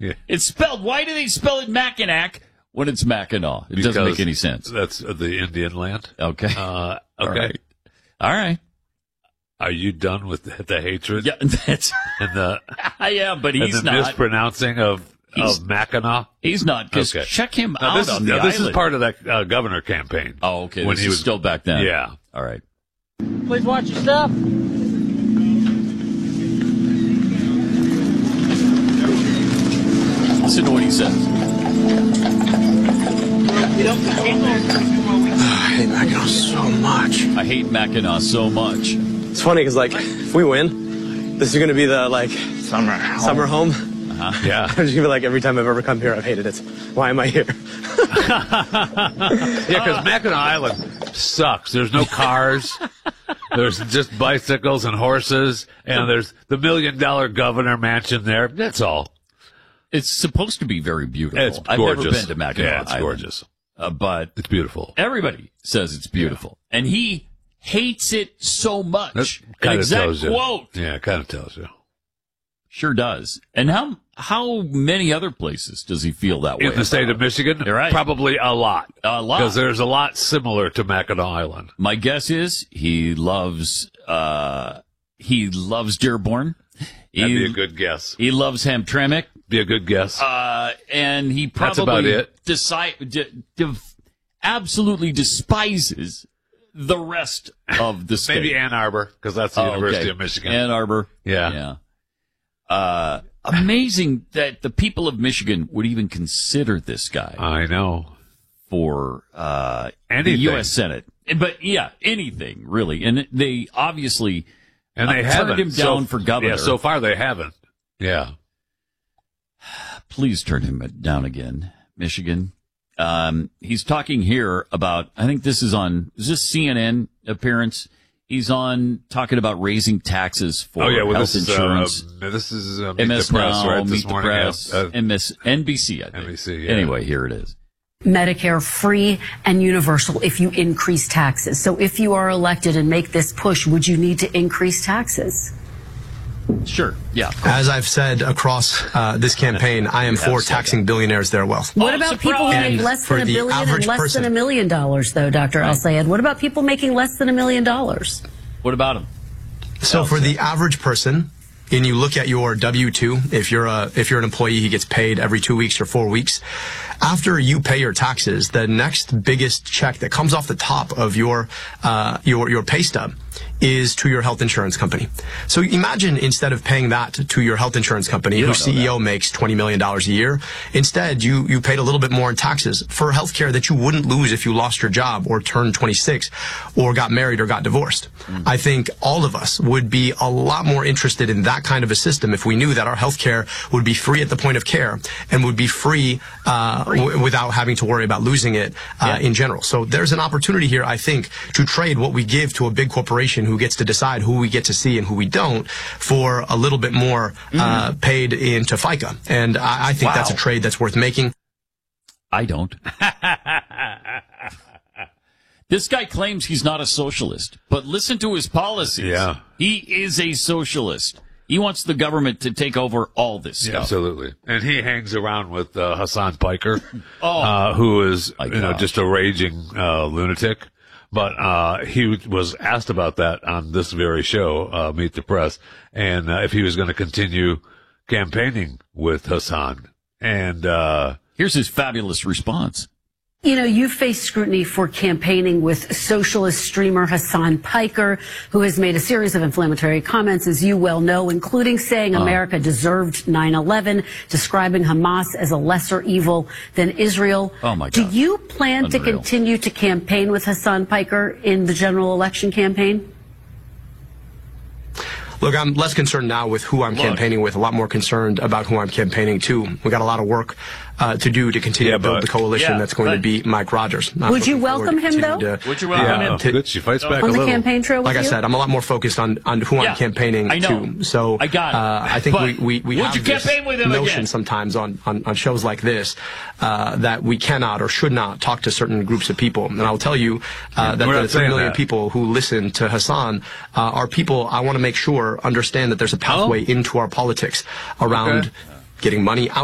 Yeah. It's spelled. Why do they spell it Mackinac when it's Mackinac? It doesn't make any sense. That's the Indian land. Okay. Okay. All right. Are you done with the hatred? Yeah, that's. And the I am, but he's and the not. mispronouncing of Mackinac? He's not. Because Okay. check him Now, out this on the this is island. part of that governor campaign. Oh, okay. When This he is was still back then. Yeah. All right. Please watch your step. Listen to what he says. I hate Mackinac so much. I hate Mackinac so much. It's funny because, like, if we win, this is going to be the, like, summer home. Yeah. I'm just going to be like, every time I've ever come here, I've hated it. Why am I here? Yeah, because Mackinac Island sucks. There's no cars. There's just bicycles and horses, and there's the $1 million governor mansion there. That's all. It's supposed to be very beautiful. It's I've gorgeous. never been to Mackinac Yeah, it's Island. gorgeous. But It's beautiful. everybody says it's beautiful. And he hates it so much. That An kind of exact tells you. quote. Yeah, it kind of tells you. Sure does. And how many other places does he feel that way In the state about? of Michigan, You're right. probably a lot. A lot. Because there's a lot similar to Mackinac Island. My guess is he loves Dearborn. That'd be a good guess. He loves Hamtramck. Be a good guess. And he That's about probably it. Absolutely despises the rest of the state. Maybe Ann Arbor, because that's the University okay. of Michigan. Ann Arbor. Yeah. Amazing that the people of Michigan would even consider this guy I know. for the Anything. U.S. Senate. But yeah, anything really. And they obviously And they turned haven't. him down for governor. Yeah, so far they haven't. Yeah. Please turn him down again, Michigan. He's talking here about, I think this is this CNN appearance? He's on talking about raising taxes for health insurance. This is MS Meet the Press, Now, right? Meet This the morning. Press, NBC, I think. NBC, yeah. Anyway, here it is. Medicare free and universal if you increase taxes. So if you are elected and make this push, would you need to increase taxes? Sure, yeah. As I've said across this campaign, I am for taxing billionaires their wealth. What about people who surprise! make less For than $1 the billion and average less person. than $1 million, though, Dr. Al-Sayed? What about people making less than $1 million? What about him? So for the average person, and you look at your W-2, if you're an employee, he gets paid every 2 weeks or 4 weeks. After you pay your taxes, the next biggest check that comes off the top of your pay stub is to your health insurance company. So imagine instead of paying that to your health insurance company, whose CEO makes $20 million a year, instead you paid a little bit more in taxes for health care that you wouldn't lose if you lost your job or turned 26 or got married or got divorced. I think all of us would be a lot more interested in that kind of a system if we knew that our health care would be free at the point of care and would be free without having to worry about losing it in general. So there's an opportunity here, I think, to trade what we give to a big corporation who gets to decide who we get to see and who we don't for a little bit more paid into FICA. And I think that's a trade that's worth making. I don't. This guy claims he's not a socialist, but listen to his policies. Yeah. He is a socialist. He wants the government to take over all this stuff. Absolutely. And he hangs around with Hassan Piker, Oh. who is My gosh. just a raging lunatic. But he was asked about that on this very show, Meet the Press, and if he was going to continue campaigning with Hassan. And Here's his fabulous response. You know, you face scrutiny for campaigning with socialist streamer Hassan Piker, who has made a series of inflammatory comments, as you well know, including saying America deserved 9/11, describing Hamas as a lesser evil than Israel. Oh, my God. Do you plan to Unreal. continue to campaign with Hassan Piker in the general election campaign? Look, I'm less concerned now with who I'm campaigning with, a lot more concerned about who I'm campaigning to. We got a lot of work to do to continue to build the coalition that's going to beat Mike Rogers. I'm Would you looking forward welcome him, to- though? Would you welcome him? good. She fights back a On the little. campaign trail with Like I you? said, I'm a lot more focused on who Yeah, I'm campaigning I know. to. So I got it. I think But we would have you this campaign with him notion again? sometimes on shows like this that we cannot or should not talk to certain groups of people. And I'll tell you that We're not the 3 saying million that. people who listen to Hassan are people I want to make sure understand that there's a pathway into our politics around getting money out